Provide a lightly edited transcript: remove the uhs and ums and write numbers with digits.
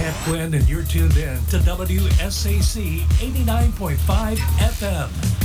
Ted Quinn, and you're tuned in to WSAC 89.5 FM.